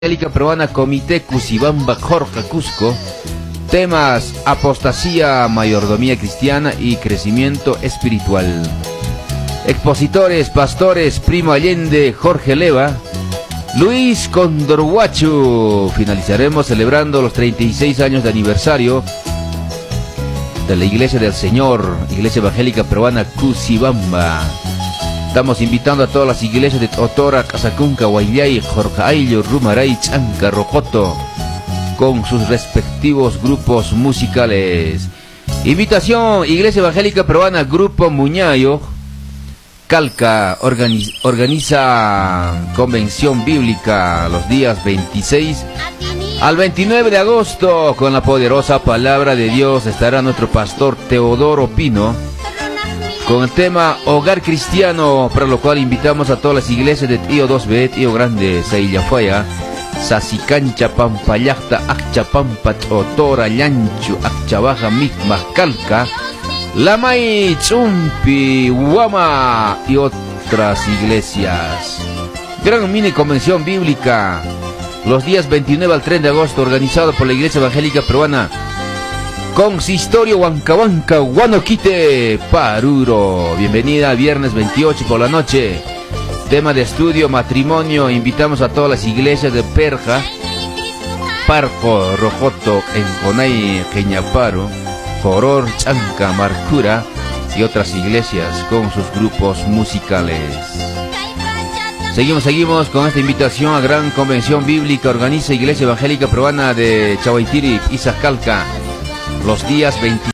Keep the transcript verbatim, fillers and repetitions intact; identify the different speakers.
Speaker 1: Evangélica Peruana Comité Cusibamba Jorge Cusco. Temas: apostasía, mayordomía cristiana y crecimiento espiritual. Expositores: pastores Primo Allende, Jorge Leva, Luis Condorhuachu. Finalizaremos celebrando los treinta y seis años de aniversario de la Iglesia del Señor, Iglesia Evangélica Peruana Cusibamba. Estamos invitando a todas las iglesias de Totora, Casacunca, Guayllay, Jorjaillo, Rumaray, Chanca, Rojoto, con sus respectivos grupos musicales. Invitación: Iglesia Evangélica Peruana, Grupo Muñayo, Calca, organiz, organiza convención bíblica los días veintiséis al veintinueve de agosto. Con la poderosa palabra de Dios estará nuestro pastor Teodoro Pino, con el tema Hogar Cristiano, para lo cual invitamos a todas las iglesias de Tío dos B, Tío Grande, Saillafaya, Sasicancha, Pampayacta, Achapampa, Totora, Llanchu, Achabaja, Micma, Calca, Lamay, Chumpi, Huama y otras iglesias. Gran mini convención bíblica los días veintinueve al treinta de agosto, organizado por la Iglesia Evangélica Peruana Consistorio Huancahuanca, Guanoquite, Paruro. Bienvenida, viernes veintiocho por la noche. Tema de estudio: matrimonio. Invitamos a todas las iglesias de Perja, Parco, Rojoto, Enconay, Queñaparo, Coror, Chanca, Marcura y otras iglesias con sus grupos musicales. Seguimos, seguimos con esta invitación a gran convención bíblica. Organiza Iglesia Evangélica Peruana de Chahuaytiri, Izascalca, los días veinticinco